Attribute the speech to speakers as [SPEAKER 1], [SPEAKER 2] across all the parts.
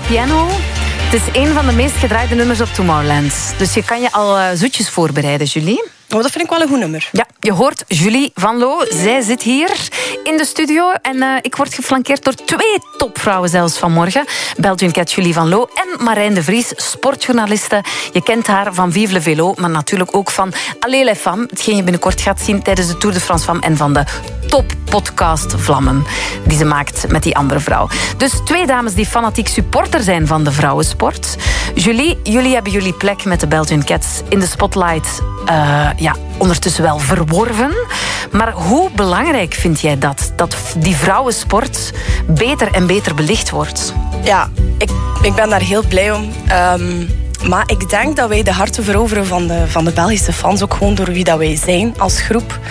[SPEAKER 1] Piano. Het is een van de meest gedraaide nummers op Tomorrowland. Dus je kan je al zoetjes voorbereiden, Julie.
[SPEAKER 2] Oh, dat vind ik wel een goed nummer.
[SPEAKER 1] Ja, je hoort Julie Van Loo. Zij zit hier in de studio. En ik word geflankeerd door 2 topvrouwen zelfs vanmorgen. Belgian Cat Julie Van Loo en Marijn de Vries, sportjournaliste. Je kent haar van Vive le Vélo, maar natuurlijk ook van Allez les Femmes. Hetgeen je binnenkort gaat zien tijdens de Tour de France Femmes en van de toppodcast Vlammen die ze maakt met die andere vrouw. Dus 2 dames die fanatiek supporter zijn van de vrouwensport. Julie, jullie hebben jullie plek met de Belgian Cats in de spotlight ondertussen wel verworven. Maar hoe belangrijk vind jij dat die vrouwensport beter en beter belicht wordt?
[SPEAKER 2] Ja, ik ben daar heel blij om. Maar ik denk dat wij de harten veroveren van de Belgische fans, ook gewoon door wie dat wij zijn als groep.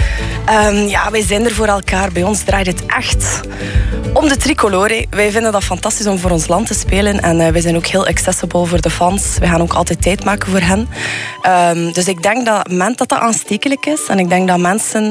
[SPEAKER 2] Wij zijn er voor elkaar. Bij ons draait het echt om de tricolore. Wij vinden dat fantastisch om voor ons land te spelen. En wij zijn ook heel accessible voor de fans. We gaan ook altijd tijd maken voor hen. Dus ik denk dat aanstekelijk is. En ik denk dat mensen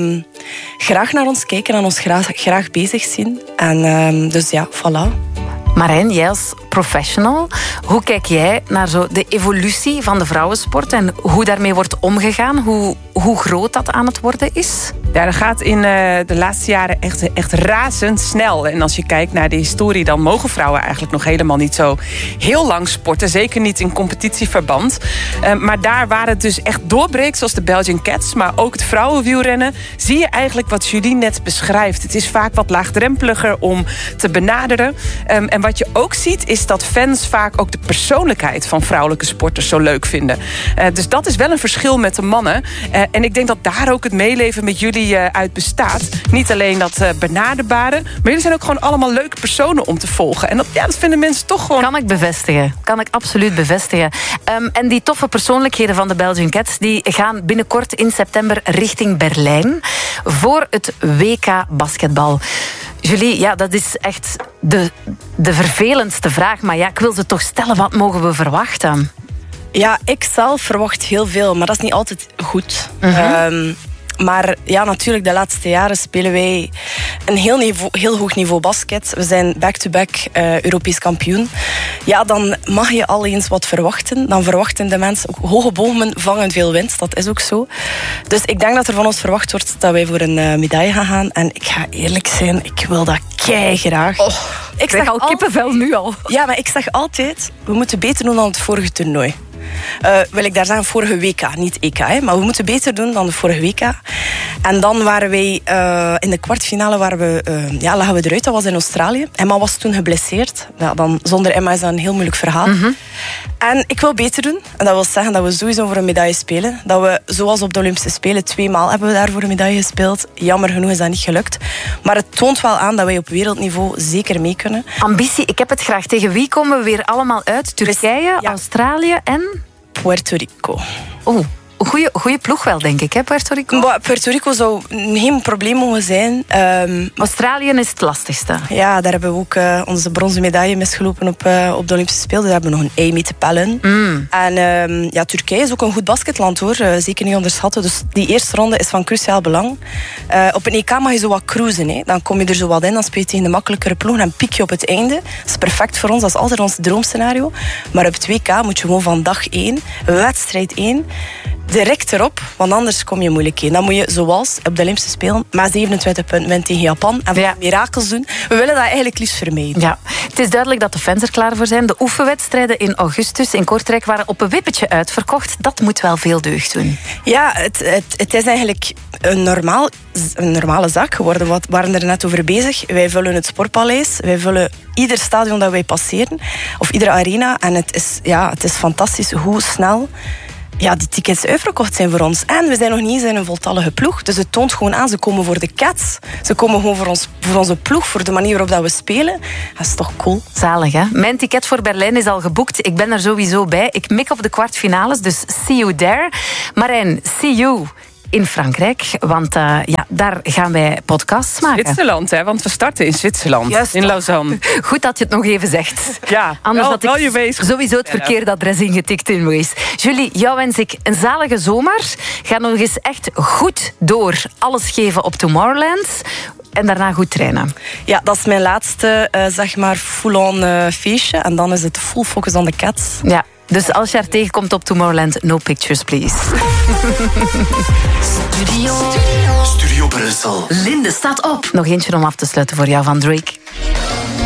[SPEAKER 2] graag naar ons kijken en ons graag bezig zien. En dus ja, voilà.
[SPEAKER 1] Marijn, jij als professional, hoe kijk jij naar zo de evolutie van de vrouwensport en hoe daarmee wordt omgegaan? Hoe groot dat aan het worden is?
[SPEAKER 3] Ja, dat gaat in de laatste jaren echt razendsnel. En als je kijkt naar de historie, dan mogen vrouwen eigenlijk nog helemaal niet zo heel lang sporten. Zeker niet in competitieverband. Maar daar waar het dus echt doorbreekt, zoals de Belgian Cats, maar ook het vrouwenwielrennen, zie je eigenlijk wat Julie net beschrijft. Het is vaak wat laagdrempeliger om te benaderen. En wat je ook ziet, is dat fans vaak ook de persoonlijkheid van vrouwelijke sporters zo leuk vinden. Dus dat is wel een verschil met de mannen. En ik denk dat daar ook het meeleven met jullie uit bestaat. Niet alleen dat benaderbare, maar jullie zijn ook gewoon allemaal leuke personen om te volgen. En dat vinden mensen toch gewoon...
[SPEAKER 1] Kan ik bevestigen. Kan ik absoluut bevestigen. En die toffe persoonlijkheden van de Belgian Cats, die gaan binnenkort in september richting Berlijn voor het WK basketbal. Julie, ja, dat is echt de vervelendste vraag. Maar ja, ik wil ze toch stellen. Wat mogen we verwachten?
[SPEAKER 2] Ja, ik zelf verwacht heel veel, maar dat is niet altijd goed. Maar ja, natuurlijk, de laatste jaren spelen wij een heel hoog niveau basket. We zijn back-to-back Europees kampioen. Ja, dan mag je al eens wat verwachten. Dan verwachten de mensen ook hoge bomen vangen veel winst. Dat is ook zo. Dus ik denk dat er van ons verwacht wordt dat wij voor een medaille gaan gaan. En ik ga eerlijk zijn, ik wil dat keigraag.
[SPEAKER 1] Oh, ik zeg al kippenvel nu al.
[SPEAKER 2] Ja, maar ik zeg altijd, we moeten beter doen dan het vorige toernooi. Wil ik daar zeggen, vorige WK, niet EK. Maar we moeten beter doen dan de vorige WK. En dan waren wij in de kwartfinale lagen we eruit. Dat was in Australië. Emma was toen geblesseerd. Ja, dan, zonder Emma is dat een heel moeilijk verhaal. En ik wil beter doen. En dat wil zeggen dat we sowieso voor een medaille spelen. Dat we, zoals op de Olympische Spelen, 2 maal hebben we daar voor een medaille gespeeld. Jammer genoeg is dat niet gelukt. Maar het toont wel aan dat wij op wereldniveau zeker mee kunnen.
[SPEAKER 1] Ambitie, ik heb het graag. Tegen wie komen we weer allemaal uit? Turkije, Australië en...
[SPEAKER 2] Puerto Rico.
[SPEAKER 1] Oh, een goede ploeg wel, denk ik, hè, Puerto Rico?
[SPEAKER 2] Puerto Rico zou geen probleem mogen zijn.
[SPEAKER 1] Australië is het lastigste.
[SPEAKER 2] Ja, daar hebben we ook onze bronzen medaille misgelopen op de Olympische Spelen. Daar hebben we nog een ei mee te pellen. En Turkije is ook een goed basketland, hoor. Zeker niet onderschatten. Dus die eerste ronde is van cruciaal belang. Op een EK mag je zo wat cruisen. Hè. Dan kom je er zo wat in, dan speel je tegen de makkelijkere ploeg en piek je op het einde. Dat is perfect voor ons, dat is altijd ons droomscenario. Maar op het WK moet je gewoon van dag 1, wedstrijd 1... direct erop, want anders kom je moeilijk in. Dan moet je, zoals op de Olympische Spelen, maar 27 punten winnen tegen Japan en mirakels doen. We willen dat eigenlijk liefst vermijden. Ja.
[SPEAKER 1] Het is duidelijk dat de fans er klaar voor zijn. De oefenwedstrijden in augustus in Kortrijk waren op een wippetje uitverkocht. Dat moet wel veel deugd doen.
[SPEAKER 2] Ja, het is eigenlijk een normale zaak geworden. We waren er net over bezig. Wij vullen het Sportpaleis. Wij vullen ieder stadion dat wij passeren. Of iedere arena. En het is fantastisch hoe snel die tickets uitverkocht zijn voor ons. En we zijn nog niet eens in een voltallige ploeg. Dus het toont gewoon aan, ze komen voor de Cats. Ze komen gewoon voor onze ploeg, voor de manier waarop dat we spelen. Dat is toch cool.
[SPEAKER 1] Zalig, hè? Mijn ticket voor Berlijn is al geboekt. Ik ben er sowieso bij. Ik mik op de kwartfinales, dus see you there. Marijn, see you in Frankrijk, want daar gaan wij podcasts maken.
[SPEAKER 3] Zwitserland, hè? Want we starten in Zwitserland.
[SPEAKER 1] Juist,
[SPEAKER 3] in Lausanne.
[SPEAKER 1] Goed dat je het nog even zegt.
[SPEAKER 3] Ja,
[SPEAKER 1] anders had ik
[SPEAKER 3] je bezig.
[SPEAKER 1] Sowieso het verkeerde adres ingetikt in Waze. Julie, jou wens ik een zalige zomer. Ga nog eens echt goed door alles geven op Tomorrowland. en daarna goed trainen.
[SPEAKER 2] Ja, dat is mijn laatste, zeg maar, full-on feestje. En dan is het full focus on the Cats.
[SPEAKER 1] Ja, dus als je haar tegenkomt op Tomorrowland, no pictures, please.
[SPEAKER 4] Studio Brussel. Linde staat op.
[SPEAKER 1] Nog eentje om af te sluiten voor jou van Drake.